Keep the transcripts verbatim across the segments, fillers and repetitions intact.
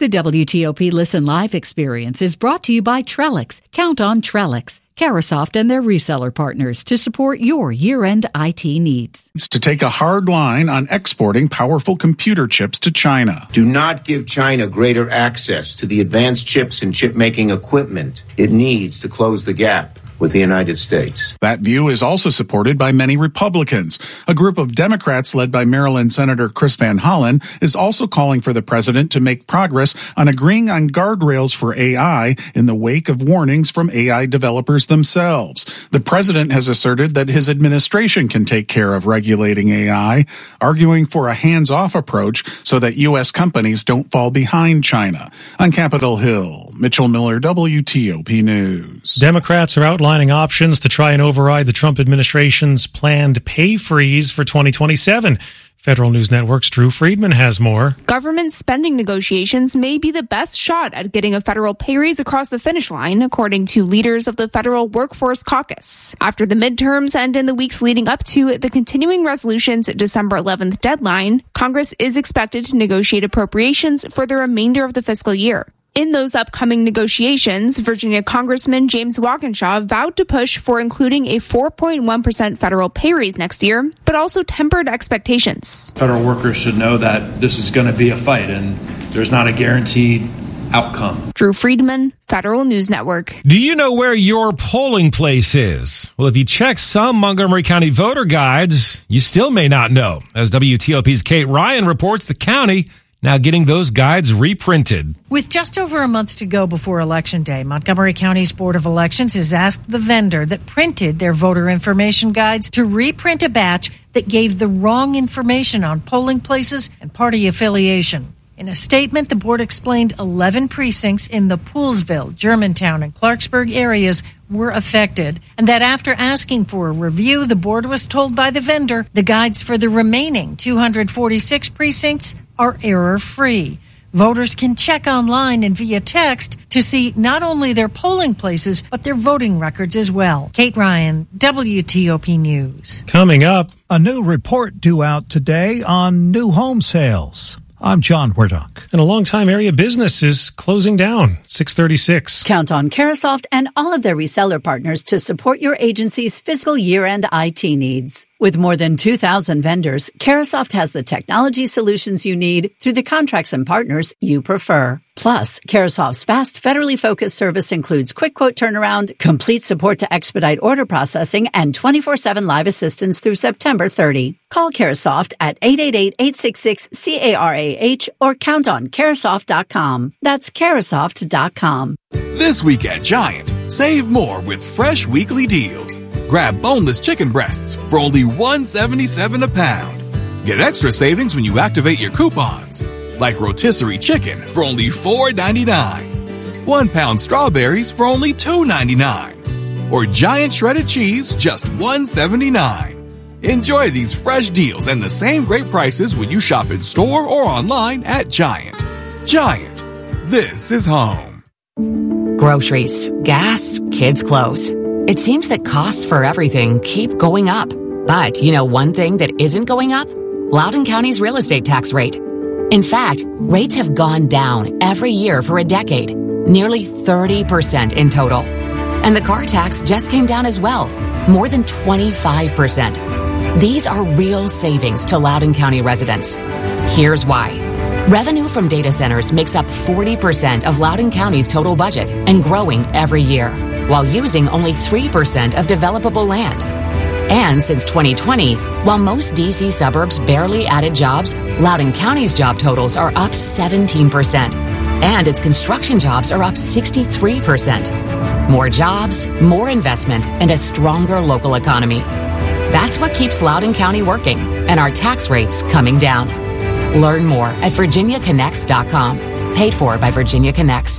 The W T O P Listen Live experience is brought to you by Trellix. Count on Trellix, Carahsoft and their reseller partners to support your year-end I T needs. To take a hard line on exporting powerful computer chips to China. Do not give China greater access to the advanced chips and chip-making equipment it needs to close the gap with the United States. That view is also supported by many Republicans. A group of Democrats led by Maryland Senator Chris Van Hollen is also calling for the president to make progress on agreeing on guardrails for A I in the wake of warnings from A I developers themselves. The president has asserted that his administration can take care of regulating A I, arguing for a hands-off approach so that U S companies don't fall behind China. On Capitol Hill, Mitchell Miller, W T O P News. Democrats are outlining options to try and override the Trump administration's planned pay freeze for twenty twenty-seven. Federal News Network's Drew Friedman has more. Government spending negotiations may be the best shot at getting a federal pay raise across the finish line, according to leaders of the Federal Workforce Caucus. After the midterms and in the weeks leading up to the continuing resolution's December eleventh deadline, Congress is expected to negotiate appropriations for the remainder of the fiscal year. In those upcoming negotiations, Virginia Congressman James Walkinshaw vowed to push for including a four point one percent federal pay raise next year, but also tempered expectations. Federal workers should know that this is going to be a fight and there's not a guaranteed outcome. Drew Friedman, Federal News Network. Do you know where your polling place is? Well, if you check some Montgomery County voter guides, you still may not know. As W T O P's Kate Ryan reports, the county now getting those guides reprinted. With just over a month to go before Election Day, Montgomery County's Board of Elections has asked the vendor that printed their voter information guides to reprint a batch that gave the wrong information on polling places and party affiliation. In a statement, the board explained eleven precincts in the Poolesville, Germantown, and Clarksburg areas were affected, and that after asking for a review, the board was told by the vendor the guides for the remaining two hundred forty-six precincts are error-free. Voters can check online and via text to see not only their polling places, but their voting records as well. Kate Ryan, W T O P News. Coming up, a new report due out today on new home sales. I'm John Wardock. And a long-time area business is closing down. six thirty-six. Count on Carahsoft and all of their reseller partners to support your agency's fiscal year-end I T needs. With more than two thousand vendors, Carahsoft has the technology solutions you need through the contracts and partners you prefer. Plus, Carasoft's fast, federally focused service includes quick quote turnaround, complete support to expedite order processing, and twenty-four seven live assistance through September thirtieth. Call Carasoft at eight eight eight, eight six six, C A R A H or count on Carasoft dot com. That's Carasoft dot com. This week at Giant, save more with fresh weekly deals. Grab boneless chicken breasts for only one dollar and seventy-seven cents a pound. Get extra savings when you activate your coupons, like rotisserie chicken for only four ninety-nine, one pound strawberries for only two ninety-nine, or giant shredded cheese just one seventy-nine. Enjoy these fresh deals and the same great prices when you shop in store or online at Giant. Giant, this is home. Groceries, gas, kids' clothes. It seems that costs for everything keep going up. But you know one thing that isn't going up? Loudoun County's real estate tax rate. In fact, rates have gone down every year for a decade, nearly thirty percent in total. And the car tax just came down as well, more than twenty-five percent. These are real savings to Loudoun County residents. Here's why. Revenue from data centers makes up forty percent of Loudoun County's total budget and growing every year, while using only three percent of developable land. And since twenty twenty, while most D C suburbs barely added jobs, Loudoun County's job totals are up seventeen percent. And its construction jobs are up sixty-three percent. More jobs, more investment, and a stronger local economy. That's what keeps Loudoun County working and our tax rates coming down. Learn more at virginia connects dot com. Paid for by Virginia Connects.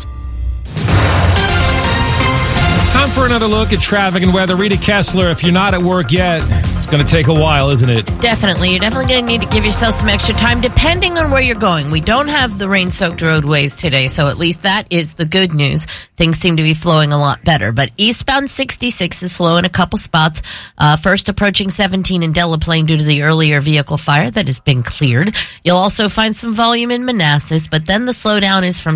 Time for another look at traffic and weather. Rita Kessler, if you're not at work yet, it's going to take a while, isn't it? Definitely. You're definitely going to need to give yourself some extra time, depending on where you're going. We don't have the rain-soaked roadways today, so at least that is the good news. Things seem to be flowing a lot better. But eastbound sixty-six is slow in a couple spots. Uh, first approaching seventeen in Delaplane due to the earlier vehicle fire that has been cleared. You'll also find some volume in Manassas, but then the slowdown is from